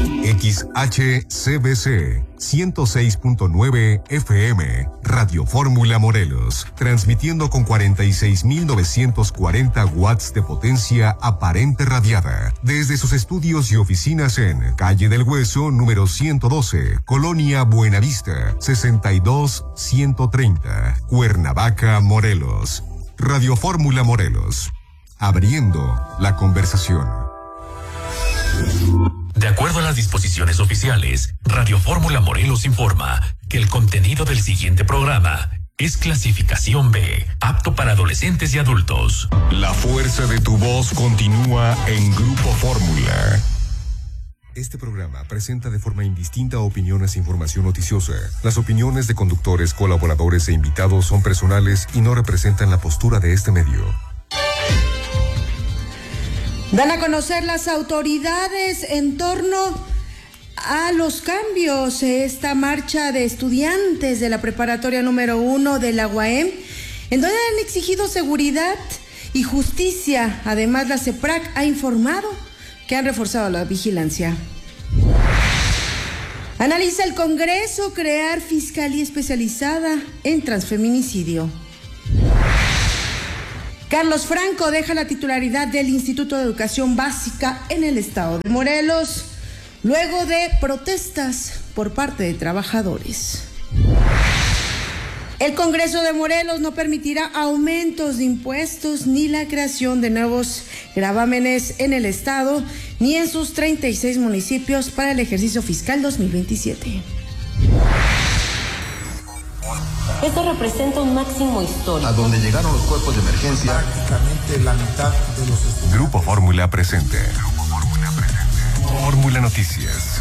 XHCBC 106.9 FM, Radio Fórmula Morelos, transmitiendo con 46.940 watts de potencia aparente radiada, desde sus estudios y oficinas en Calle del Hueso, número 112, Colonia Buenavista, 62130, Cuernavaca, Morelos. Radio Fórmula Morelos, abriendo la conversación. De acuerdo a las disposiciones oficiales, Radio Fórmula Morelos informa que el contenido del siguiente programa es clasificación B, apto para adolescentes y adultos. La fuerza de tu voz continúa en Grupo Fórmula. Este programa presenta de forma indistinta opiniones e información noticiosa. Las opiniones de conductores, colaboradores e invitados son personales y no representan la postura de este medio. Dan a conocer las autoridades en torno a los cambios, esta marcha de estudiantes de la preparatoria número 1 de la UAM, en donde han exigido seguridad y justicia. Además, la CEPRAC ha informado que han reforzado la vigilancia. Analiza el Congreso crear fiscalía especializada en transfeminicidio. Carlos Franco deja la titularidad del Instituto de Educación Básica en el estado de Morelos, luego de protestas por parte de trabajadores. El Congreso de Morelos no permitirá aumentos de impuestos ni la creación de nuevos gravámenes en el estado ni en sus 36 municipios para el ejercicio fiscal 2027. Esto representa un máximo histórico. A donde llegaron los cuerpos de emergencia. Prácticamente la mitad de los estudiantes. Grupo Fórmula presente. Fórmula Noticias.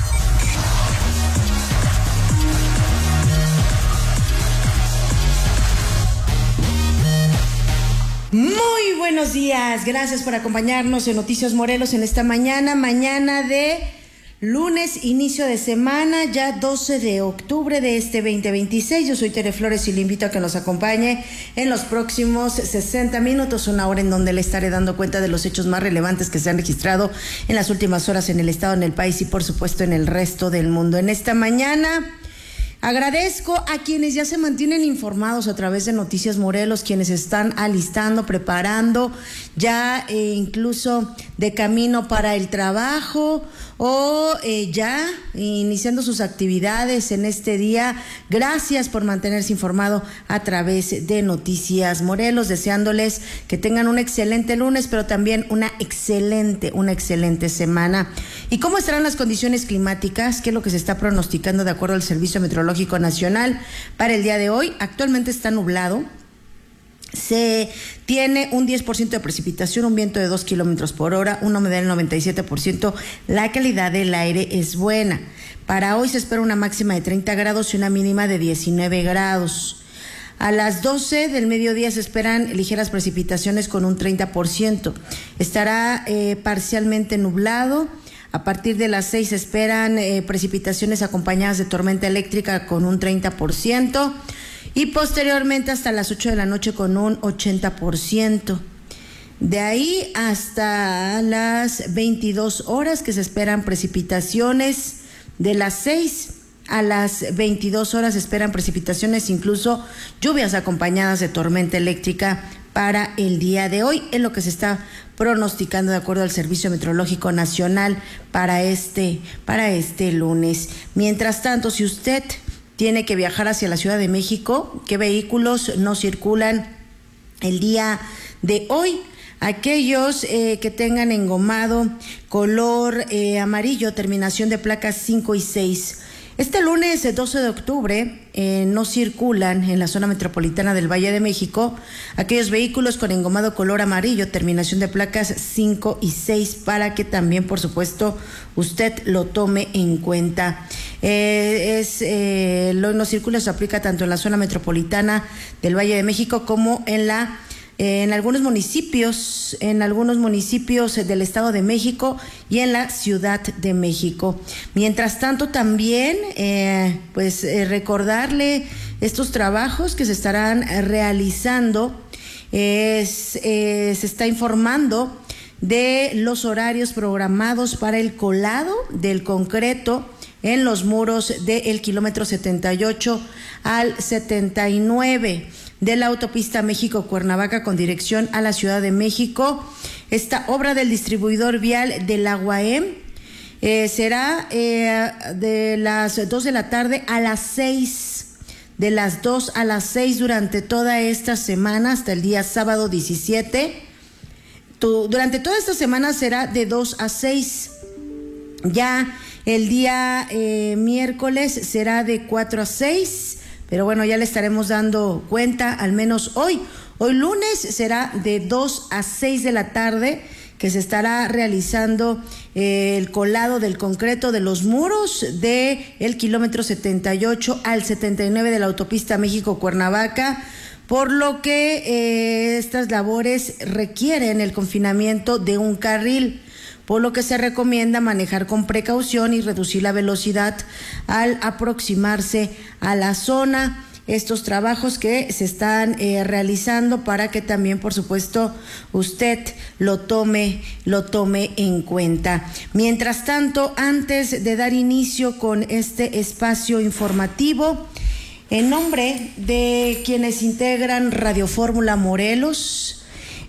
Muy buenos días, gracias por acompañarnos en Noticias Morelos en esta mañana de lunes, inicio de semana, ya 12 de octubre de este 2026. Yo soy Tere Flores y le invito a que nos acompañe en los próximos 60 minutos, una hora en donde le estaré dando cuenta de los hechos más relevantes que se han registrado en las últimas horas en el estado, en el país y por supuesto en el resto del mundo. En esta mañana agradezco a quienes ya se mantienen informados a través de Noticias Morelos, quienes están alistando, preparando, ya incluso de camino para el trabajo o ya iniciando sus actividades en este día. Gracias por mantenerse informado a través de Noticias Morelos, deseándoles que tengan un excelente lunes, pero también una excelente semana. ¿Y cómo estarán las condiciones climáticas? ¿Qué es lo que se está pronosticando de acuerdo al Servicio Meteorológico Nacional para el día de hoy? Actualmente está nublado. Se tiene un 10% de precipitación, un viento de 2 kilómetros por hora, una humedad del 97%, la calidad del aire es buena. Para hoy se espera una máxima de 30 grados y una mínima de 19 grados. A las 12 del mediodía se esperan ligeras precipitaciones con un 30%. Estará parcialmente nublado. A partir de las 6 se esperan precipitaciones acompañadas de tormenta eléctrica con un 30%. Y posteriormente hasta las 8 de la noche con un 80%. De ahí hasta las 22 horas que se esperan precipitaciones. De las 6 a las 22 horas se esperan precipitaciones, incluso lluvias acompañadas de tormenta eléctrica para el día de hoy, es lo que se está pronosticando de acuerdo al Servicio Meteorológico Nacional para este lunes. Mientras tanto, si usted tiene que viajar hacia la Ciudad de México, ¿qué vehículos no circulan el día de hoy? Aquellos que tengan engomado color amarillo, terminación de placas 5 y 6. Este lunes 12 de octubre no circulan en la zona metropolitana del Valle de México aquellos vehículos con engomado color amarillo, terminación de placas 5 y 6, para que también, por supuesto, usted lo tome en cuenta. No circula, se aplica tanto en la zona metropolitana del Valle de México como en algunos municipios del Estado de México y en la Ciudad de México. Mientras tanto, también recordarle estos trabajos que se estarán realizando. Se está informando de los horarios programados para el colado del concreto en los muros del kilómetro 78 al 79 de la autopista México-Cuernavaca con dirección a la Ciudad de México. Esta obra del distribuidor vial de la UAM será de las 2 de la tarde a las 6, de las 2 a las 6 durante toda esta semana hasta el día sábado 17. Durante toda esta semana será de 2 a 6. Ya el día miércoles será de 4 a 6, pero bueno, ya le estaremos dando cuenta, al menos hoy. Hoy lunes será de 2 a 6 de la tarde, que se estará realizando el colado del concreto de los muros del kilómetro 78 al 79 de la autopista México-Cuernavaca, por lo que estas labores requieren el confinamiento de un carril, por lo que se recomienda manejar con precaución y reducir la velocidad al aproximarse a la zona. Estos trabajos que se están realizando para que también, por supuesto, usted lo tome en cuenta. Mientras tanto, antes de dar inicio con este espacio informativo, en nombre de quienes integran Radio Fórmula Morelos,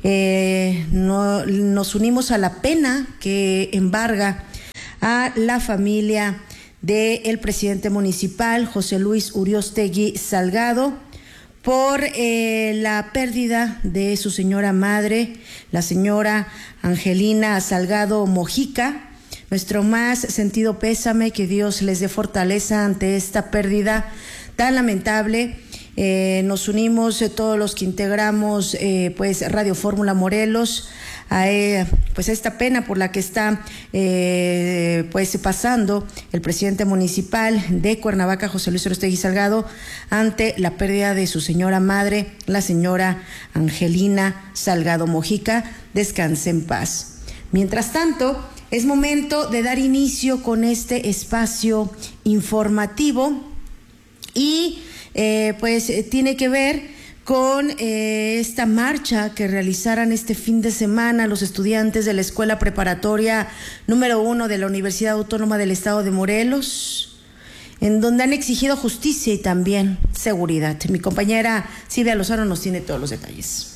nos unimos a la pena que embarga a la familia del presidente municipal José Luis Uriostegui Salgado por la pérdida de su señora madre, la señora Angelina Salgado Mojica. Nuestro más sentido pésame, que Dios les dé fortaleza ante esta pérdida tan lamentable. Nos unimos todos los que integramos pues Radio Fórmula Morelos a esta pena por la que está pues pasando el presidente municipal de Cuernavaca, José Luis Uriostegui Salgado, ante la pérdida de su señora madre, la señora Angelina Salgado Mojica. Descanse en paz. Mientras tanto, es momento de dar inicio con este espacio informativo y pues tiene que ver con esta marcha que realizaran este fin de semana los estudiantes de la Escuela Preparatoria número 1 de la Universidad Autónoma del Estado de Morelos, en donde han exigido justicia y también seguridad. Mi compañera Silvia Lozano nos tiene todos los detalles.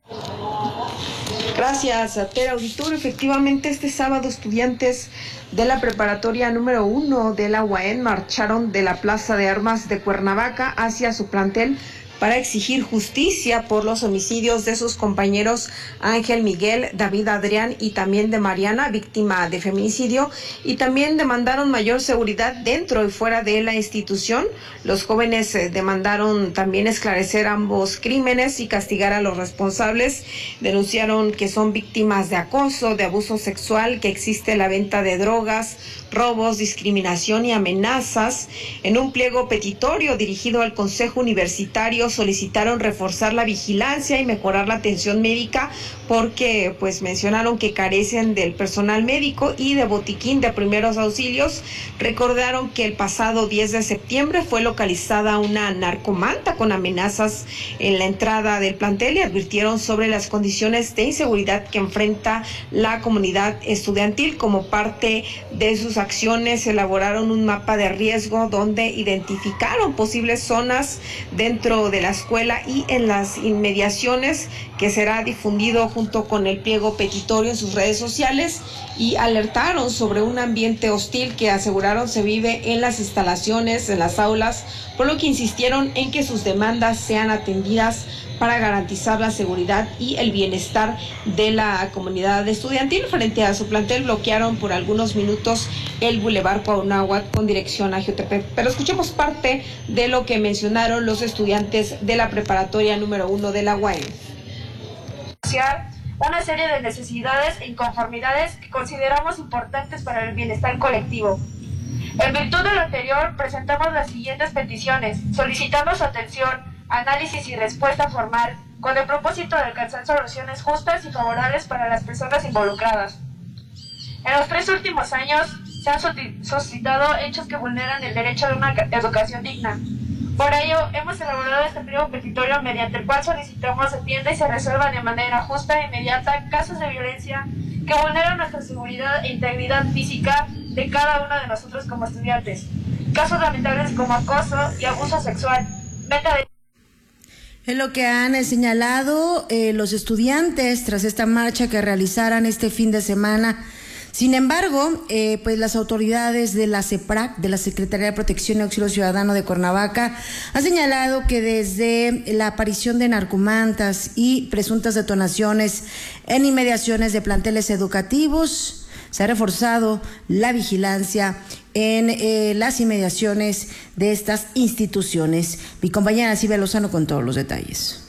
Gracias, Tere Auditorio. Efectivamente, este sábado estudiantes de la preparatoria número 1 de la UAM marcharon de la Plaza de Armas de Cuernavaca hacia su plantel para exigir justicia por los homicidios de sus compañeros Ángel Miguel, David Adrián y también de Mariana, víctima de feminicidio, y también demandaron mayor seguridad dentro y fuera de la institución. Los jóvenes demandaron también esclarecer ambos crímenes y castigar a los responsables. Denunciaron que son víctimas de acoso, de abuso sexual, que existe la venta de drogas, robos, discriminación y amenazas. En un pliego petitorio dirigido al Consejo Universitario solicitaron reforzar la vigilancia y mejorar la atención médica porque pues mencionaron que carecen del personal médico y de botiquín de primeros auxilios. Recordaron que el pasado 10 de septiembre fue localizada una narcomanta con amenazas en la entrada del plantel y advirtieron sobre las condiciones de inseguridad que enfrenta la comunidad estudiantil. Como parte de sus acciones elaboraron un mapa de riesgo donde identificaron posibles zonas dentro de la escuela y en las inmediaciones, que será difundido junto con el pliego petitorio en sus redes sociales, y alertaron sobre un ambiente hostil que aseguraron se vive en las instalaciones, en las aulas, por lo que insistieron en que sus demandas sean atendidas para garantizar la seguridad y el bienestar de la comunidad estudiantil. Frente a su plantel bloquearon por algunos minutos el Boulevard Cuauhnáhuac con dirección a Jutepec. Pero escuchemos parte de lo que mencionaron los estudiantes de la preparatoria número 1 de la UAM. Una serie de necesidades e inconformidades que consideramos importantes para el bienestar colectivo. En virtud de lo anterior, presentamos las siguientes peticiones, solicitando su atención, análisis y respuesta formal, con el propósito de alcanzar soluciones justas y favorables para las personas involucradas. En los 3 últimos años se han suscitado hechos que vulneran el derecho de una educación digna. Por ello, hemos elaborado este pliego petitorio mediante el cual solicitamos se atienda y se resuelva de manera justa e inmediata casos de violencia que vulneran nuestra seguridad e integridad física de cada uno de nosotros como estudiantes. Casos lamentables como acoso y abuso sexual, venta de... Es lo que han señalado los estudiantes tras esta marcha que realizaran este fin de semana. Sin embargo, pues las autoridades de la CEPRAC, de la Secretaría de Protección y Auxilio Ciudadano de Cuernavaca, han señalado que desde la aparición de narcomantas y presuntas detonaciones en inmediaciones de planteles educativos, se ha reforzado la vigilancia en las inmediaciones de estas instituciones. Mi compañera Silvia Lozano con todos los detalles.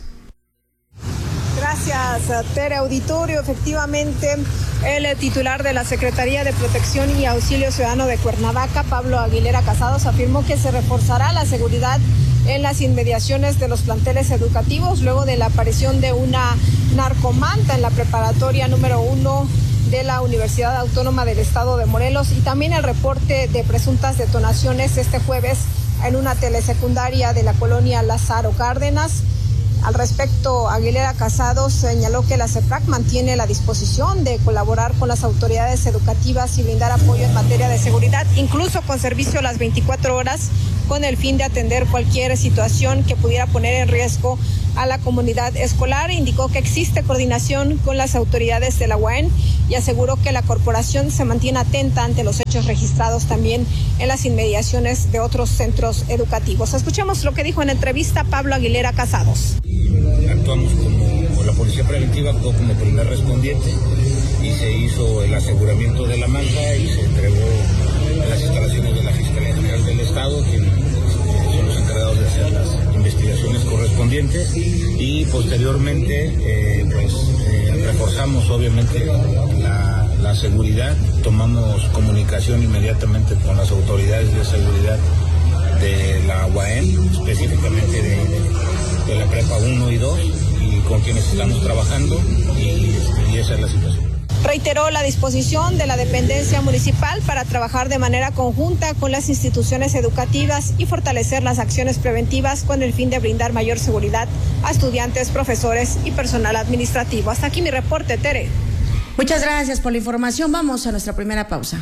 Gracias, Tere. Auditorio, efectivamente, el titular de la Secretaría de Protección y Auxilio Ciudadano de Cuernavaca, Pablo Aguilera Casados, afirmó que se reforzará la seguridad en las inmediaciones de los planteles educativos luego de la aparición de una narcomanta en la preparatoria número 1 de la Universidad Autónoma del Estado de Morelos y también el reporte de presuntas detonaciones este jueves en una telesecundaria de la colonia Lázaro Cárdenas. Al respecto, Aguilera Casados señaló que la CEPRAC mantiene la disposición de colaborar con las autoridades educativas y brindar apoyo en materia de seguridad, incluso con servicio a las 24 horas, con el fin de atender cualquier situación que pudiera poner en riesgo a la comunidad escolar. Indicó que existe coordinación con las autoridades de la UAN y aseguró que la corporación se mantiene atenta ante los hechos registrados también en las inmediaciones de otros centros educativos. Escuchemos lo que dijo en entrevista Pablo Aguilera Casados. Actuamos como la policía preventiva, actuó como primer respondiente y se hizo el aseguramiento de la manta y se entregó a las instalaciones de la Fiscalía General del Estado, quienes son los encargados de hacer las investigaciones correspondientes, y posteriormente reforzamos obviamente la seguridad. Tomamos comunicación inmediatamente con las autoridades de seguridad de la UAM, específicamente de la Prepa 1 y 2, y con quienes estamos trabajando, y esa es la situación. Reiteró la disposición de la dependencia municipal para trabajar de manera conjunta con las instituciones educativas y fortalecer las acciones preventivas con el fin de brindar mayor seguridad a estudiantes, profesores y personal administrativo. Hasta aquí mi reporte, Tere. Muchas gracias por la información. Vamos a nuestra primera pausa.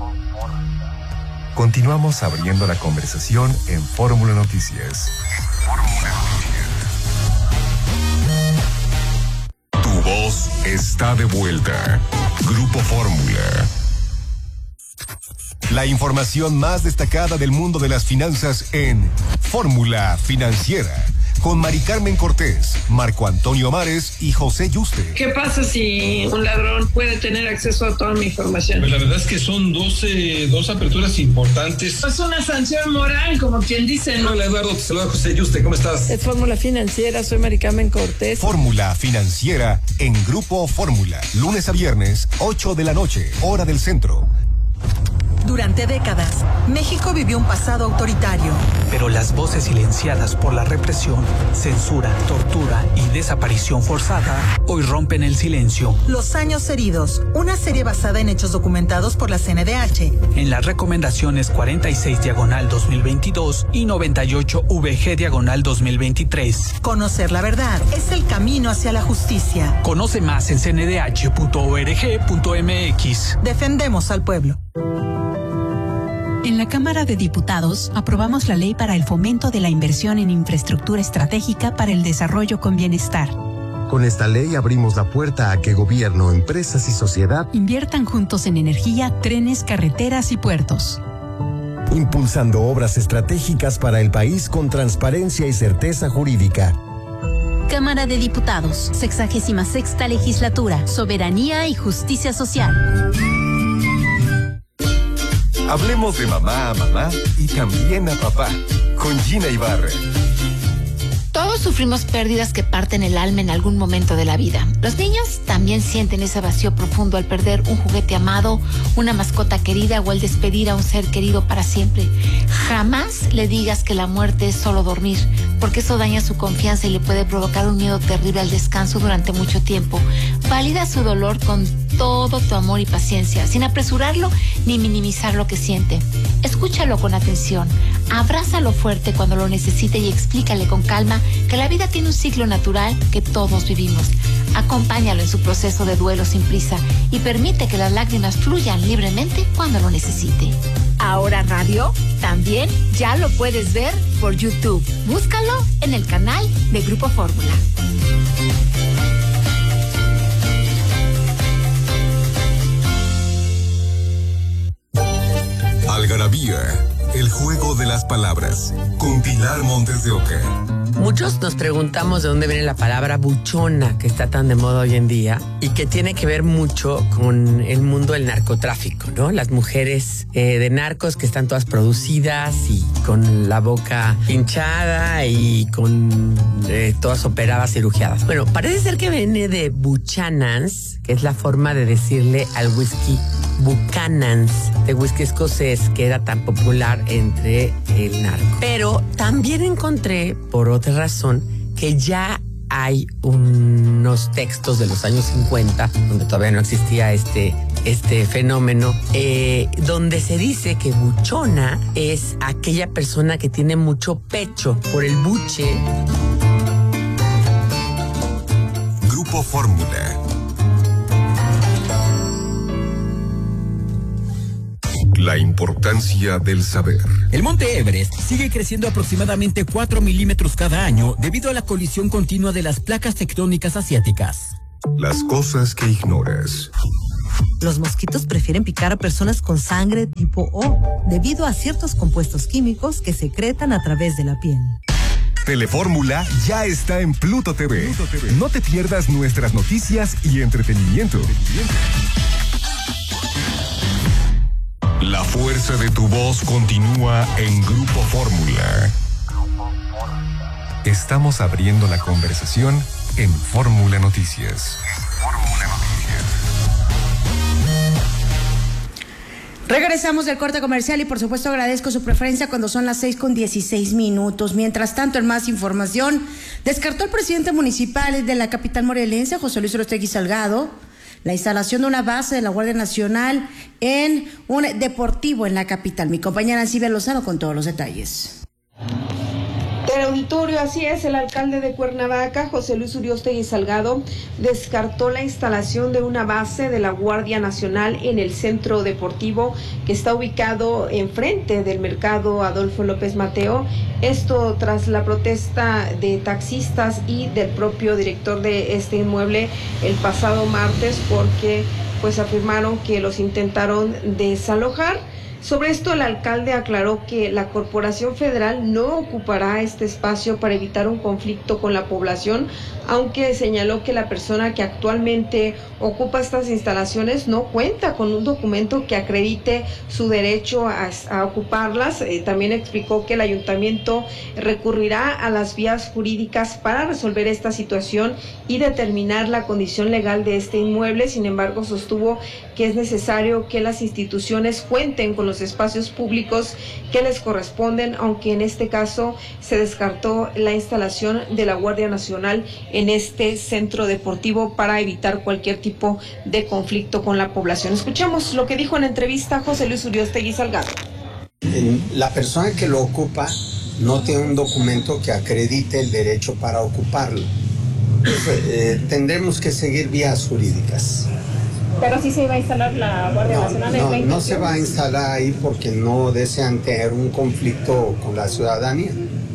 Continuamos abriendo la conversación en Fórmula Noticias. Tu voz está de vuelta. Grupo Fórmula. La información más destacada del mundo de las finanzas en Fórmula Financiera, con Mari Carmen Cortés, Marco Antonio Mares y José Yuste. ¿Qué pasa si un ladrón puede tener acceso a toda mi información? Pues la verdad es que son dos aperturas importantes. Es una sanción moral, como quien dice, ¿no? Hola Eduardo, te saluda José Yuste, ¿cómo estás? Es Fórmula Financiera, soy Mari Carmen Cortés. Fórmula Financiera en Grupo Fórmula, lunes a viernes, 8 de la noche, hora del centro. Durante décadas, México vivió un pasado autoritario. Pero las voces silenciadas por la represión, censura, tortura y desaparición forzada hoy rompen el silencio. Los años heridos, una serie basada en hechos documentados por la CNDH. En las recomendaciones 46/2022 y 98/VG/2023. Conocer la verdad es el camino hacia la justicia. Conoce más en cndh.org.mx. Defendemos al pueblo. En la Cámara de Diputados aprobamos la ley para el fomento de la inversión en infraestructura estratégica para el desarrollo con bienestar. Con esta ley abrimos la puerta a que gobierno, empresas y sociedad inviertan juntos en energía, trenes, carreteras y puertos. Impulsando obras estratégicas para el país con transparencia y certeza jurídica. Cámara de Diputados, 66ª Legislatura, Soberanía y Justicia Social. Hablemos de mamá a mamá y también a papá, con Gina Ibarra. Todos sufrimos pérdidas que parten el alma en algún momento de la vida. Los niños también sienten ese vacío profundo al perder un juguete amado, una mascota querida o al despedir a un ser querido para siempre. Jamás le digas que la muerte es solo dormir, porque eso daña su confianza y le puede provocar un miedo terrible al descanso durante mucho tiempo. Valida su dolor con todo tu amor y paciencia, sin apresurarlo ni minimizar lo que siente. Escúchalo con atención, abrázalo fuerte cuando lo necesite y explícale con calma que la vida tiene un ciclo natural que todos vivimos. Acompáñalo en su proceso de duelo sin prisa y permite que las lágrimas fluyan libremente cuando lo necesite. Ahora Radio también ya lo puedes ver por YouTube. Búscalo en el canal de Grupo Fórmula. Algarabía, el juego de las palabras, con Pilar Montes de Oca. Muchos nos preguntamos de dónde viene la palabra buchona, que está tan de moda hoy en día y que tiene que ver mucho con el mundo del narcotráfico, ¿no? Las mujeres de narcos que están todas producidas y con la boca hinchada y con todas operadas, cirugiadas. Bueno, parece ser que viene de Buchanan's, que es la forma de decirle al whisky Buchanan's, de whisky escocés, que era tan popular entre el narco. Pero también encontré, por otra razón, que ya hay unos textos de los años 50, donde todavía no existía este fenómeno, donde se dice que buchona es aquella persona que tiene mucho pecho por el buche. Grupo Fórmula. La importancia del saber. El monte Everest sigue creciendo aproximadamente 4 milímetros cada año debido a la colisión continua de las placas tectónicas asiáticas. Las cosas que ignoras. Los mosquitos prefieren picar a personas con sangre tipo O debido a ciertos compuestos químicos que secretan a través de la piel. Telefórmula ya está en Pluto TV. No te pierdas nuestras noticias y entretenimiento. La fuerza de tu voz continúa en Grupo Fórmula. Estamos abriendo la conversación en Fórmula Noticias. Regresamos del corte comercial y por supuesto agradezco su preferencia cuando son las 6:16. Mientras tanto, en más información, descartó el presidente municipal de la capital morelense, José Luis Aróstegui Salgado, la instalación de una base de la Guardia Nacional en un deportivo en la capital. Mi compañera Silvia Lozano con todos los detalles. Del auditorio, así es, el alcalde de Cuernavaca, José Luis Aróstegui Salgado, descartó la instalación de una base de la Guardia Nacional en el centro deportivo que está ubicado enfrente del mercado Adolfo López Mateo. Esto tras la protesta de taxistas y del propio director de este inmueble el pasado martes, porque pues afirmaron que los intentaron desalojar. Sobre esto, el alcalde aclaró que la Corporación Federal no ocupará este espacio para evitar un conflicto con la población, aunque señaló que la persona que actualmente ocupa estas instalaciones no cuenta con un documento que acredite su derecho a ocuparlas. También explicó que el ayuntamiento recurrirá a las vías jurídicas para resolver esta situación y determinar la condición legal de este inmueble. Sin embargo, sostuvo que es necesario que las instituciones cuenten con los espacios públicos que les corresponden, aunque en este caso se descartó la instalación de la Guardia Nacional en este centro deportivo para evitar cualquier tipo de conflicto con la población. Escuchemos lo que dijo en entrevista José Luis Aróstegui Salgado. La persona que lo ocupa no tiene un documento que acredite el derecho para ocuparlo. Tendremos que seguir vías jurídicas. Pero sí se iba a instalar la Guardia Nacional. No se va a instalar ahí porque no desean tener un conflicto con la ciudadanía.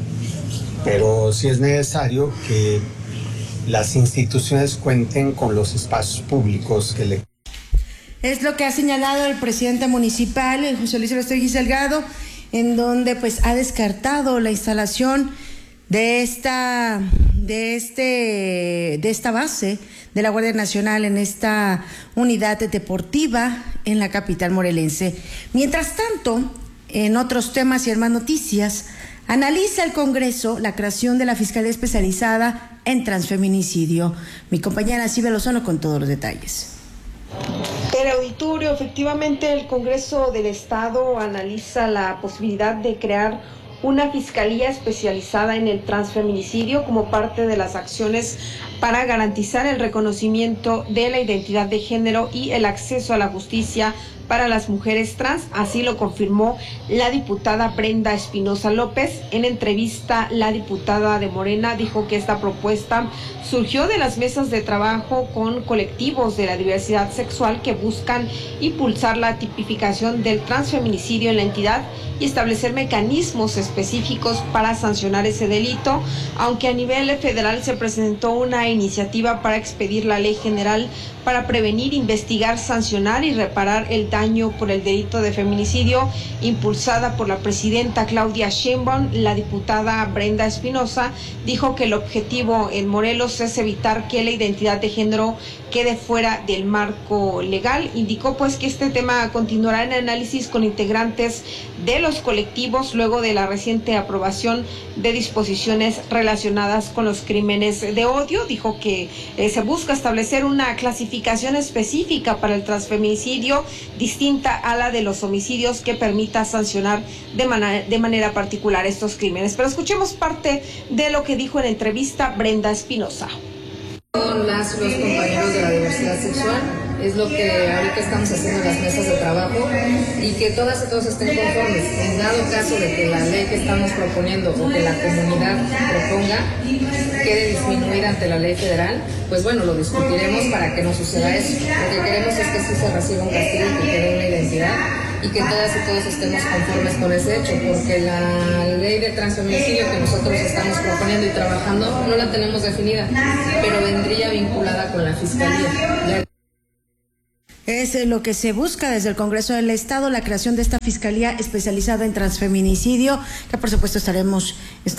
Pero sí es necesario que las instituciones cuenten con los espacios públicos que le... Es lo que ha señalado el presidente municipal, José Luis Aróstegui Salgado, en donde pues ha descartado la instalación de esta base de la Guardia Nacional en esta unidad deportiva en la capital morelense. Mientras tanto, en otros temas y en más noticias, analiza el Congreso la creación de la Fiscalía Especializada en Transfeminicidio. Mi compañera Silvia Lozano con todos los detalles. El auditorio, efectivamente, el Congreso del Estado analiza la posibilidad de crear una fiscalía especializada en el transfeminicidio como parte de las acciones para garantizar el reconocimiento de la identidad de género y el acceso a la justicia para las mujeres trans. Así lo confirmó la diputada Brenda Espinosa López. En entrevista, la diputada de Morena dijo que esta propuesta surgió de las mesas de trabajo con colectivos de la diversidad sexual que buscan impulsar la tipificación del transfeminicidio en la entidad y establecer mecanismos específicos para sancionar ese delito, aunque a nivel federal se presentó una iniciativa para expedir la Ley General para prevenir, investigar, sancionar y reparar el daño por el delito de feminicidio, impulsada por la presidenta Claudia Sheinbaum. La diputada Brenda Espinosa dijo que el objetivo en Morelos es evitar que la identidad de género quede fuera del marco legal. Indicó pues que este tema continuará en análisis con integrantes de los colectivos luego de la reciente aprobación de disposiciones relacionadas con los crímenes de odio. Dijo que se busca establecer una clasificación específica para el transfeminicidio distinta a la de los homicidios que permita sancionar de manera particular estos crímenes. Pero escuchemos parte de lo que dijo en entrevista Brenda Espinosa. Los compañeros de la diversidad sexual es lo que ahorita estamos haciendo en las mesas de trabajo, y que todas y todos estén conformes. En dado caso de que la ley que estamos proponiendo o que la comunidad proponga quede disminuida ante la ley federal, pues bueno, lo discutiremos para que no suceda eso. Lo que queremos es que sí se reciba un castigo y que quede una identidad, y que todas y todos estemos conformes con ese hecho, porque la ley de transfeminicidio que nosotros estamos proponiendo y trabajando no la tenemos definida, pero vendría vinculada con la fiscalía. Es lo que se busca desde el Congreso del Estado, la creación de esta fiscalía especializada en transfeminicidio, que por supuesto estaremos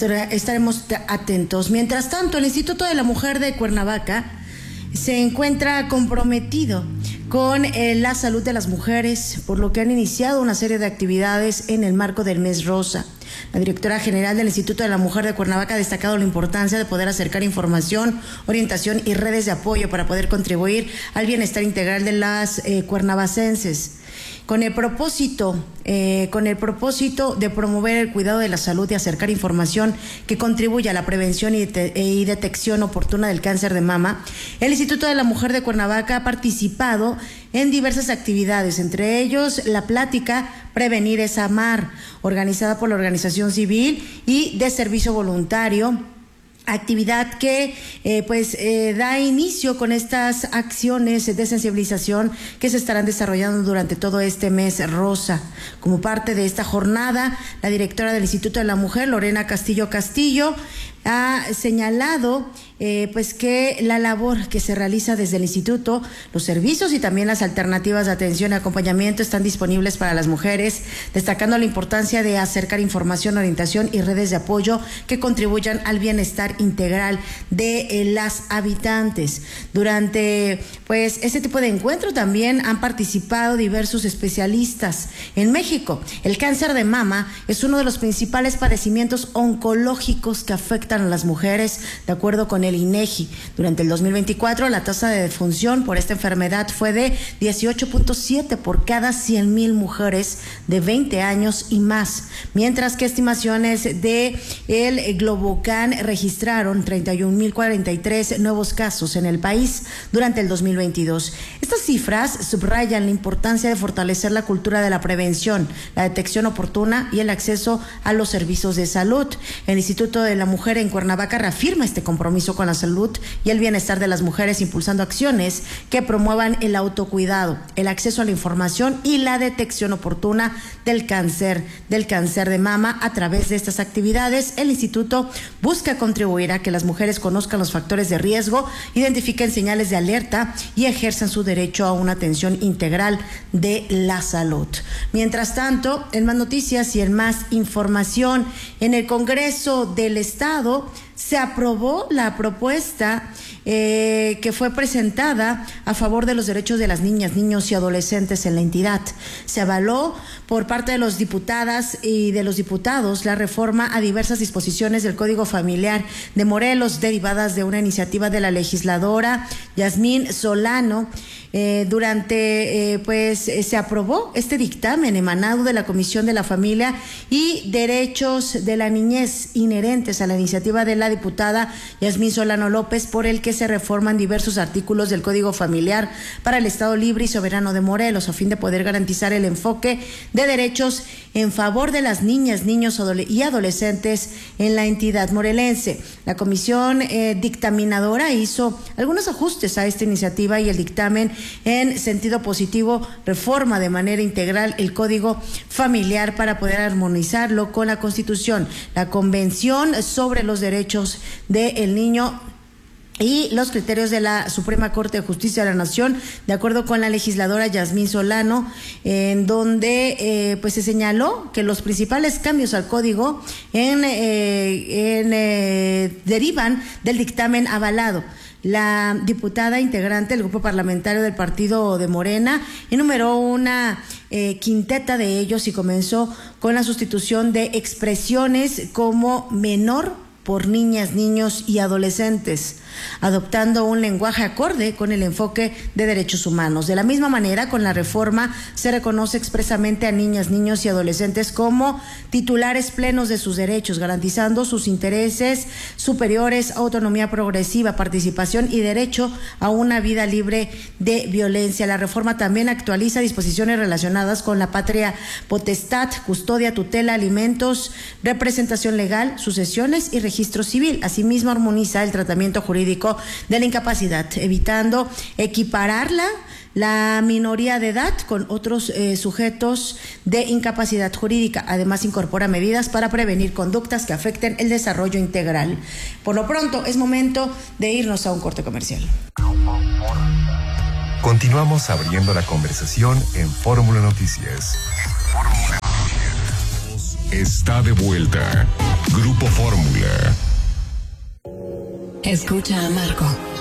atentos. Mientras tanto, el Instituto de la Mujer de Cuernavaca se encuentra comprometido con la salud de las mujeres, por lo que han iniciado una serie de actividades en el marco del Mes Rosa. La directora general del Instituto de la Mujer de Cuernavaca ha destacado la importancia de poder acercar información, orientación y redes de apoyo para poder contribuir al bienestar integral de las cuernavacenses. Con el propósito de promover el cuidado de la salud y acercar información que contribuya a la prevención y detección oportuna del cáncer de mama, el Instituto de la Mujer de Cuernavaca ha participado en diversas actividades, entre ellos la plática Prevenir es Amar, organizada por la Organización Civil y de Servicio Voluntario, actividad que da inicio con estas acciones de sensibilización que se estarán desarrollando durante todo este mes rosa. Como parte de esta jornada, la directora del Instituto de la Mujer, Lorena Castillo, ha señalado que la labor que se realiza desde el instituto, los servicios y también las alternativas de atención y acompañamiento están disponibles para las mujeres, destacando la importancia de acercar información, orientación y redes de apoyo que contribuyan al bienestar integral de las habitantes. Durante este tipo de encuentro también han participado diversos especialistas. En México, el cáncer de mama es uno de los principales padecimientos oncológicos que afectan a las mujeres, de acuerdo con el INEGI. Durante el 2024, la tasa de defunción por esta enfermedad fue de 18.7 por cada 100,000 mujeres de 20 años y más, mientras que estimaciones de el Globocan registraron 31.043 nuevos casos en el país durante el 2022. Estas cifras subrayan la importancia de fortalecer la cultura de la prevención, la detección oportuna y el acceso a los servicios de salud. El Instituto de la Mujer en Cuernavaca reafirma este compromiso con la salud y el bienestar de las mujeres, impulsando acciones que promuevan el autocuidado, el acceso a la información y la detección oportuna del cáncer de mama. A través de estas actividades, el instituto busca contribuir a que las mujeres conozcan los factores de riesgo, identifiquen señales de alerta y ejerzan su derecho a una atención integral de la salud. Mientras tanto, en más noticias y en más información, en el Congreso del Estado se aprobó la propuesta que fue presentada a favor de los derechos de las niñas, niños y adolescentes en la entidad. Se avaló por parte de los diputadas y de los diputados la reforma a diversas disposiciones del Código Familiar de Morelos, derivadas de una iniciativa de la legisladora Yasmín Solano. Se aprobó este dictamen emanado de la Comisión de la Familia y Derechos de la Niñez, inherentes a la iniciativa de la diputada Yasmín Solano López, por el que se reforman diversos artículos del Código Familiar para el Estado Libre y Soberano de Morelos, a fin de poder garantizar el enfoque de derechos en favor de las niñas, niños y adolescentes en la entidad morelense. La comisión dictaminadora hizo algunos ajustes a esta iniciativa y el dictamen, en sentido positivo, reforma de manera integral el Código Familiar para poder armonizarlo con la Constitución, la Convención sobre los Derechos del Niño y los criterios de la Suprema Corte de Justicia de la Nación, de acuerdo con la legisladora Yasmín Solano, en donde se señaló que los principales cambios al código derivan del dictamen avalado. La diputada integrante del grupo parlamentario del partido de Morena enumeró una quinteta de ellos y comenzó con la sustitución de expresiones como menor por niñas, niños y adolescentes, adoptando un lenguaje acorde con el enfoque de derechos humanos. De la misma manera, con la reforma se reconoce expresamente a niñas, niños y adolescentes como titulares plenos de sus derechos, garantizando sus intereses superiores, autonomía progresiva, participación y derecho a una vida libre de violencia. La reforma también actualiza disposiciones relacionadas con la patria potestad, custodia, tutela, alimentos, representación legal, sucesiones y registro civil. Asimismo, armoniza el tratamiento jurídico de la incapacidad, evitando equipararla, la minoría de edad, con otros sujetos de incapacidad jurídica. Además, incorpora medidas para prevenir conductas que afecten el desarrollo integral. Por lo pronto, es momento de irnos a un corte comercial. Continuamos abriendo la conversación en Fórmula Noticias. Está de vuelta Grupo Fórmula. Escucha a Marco.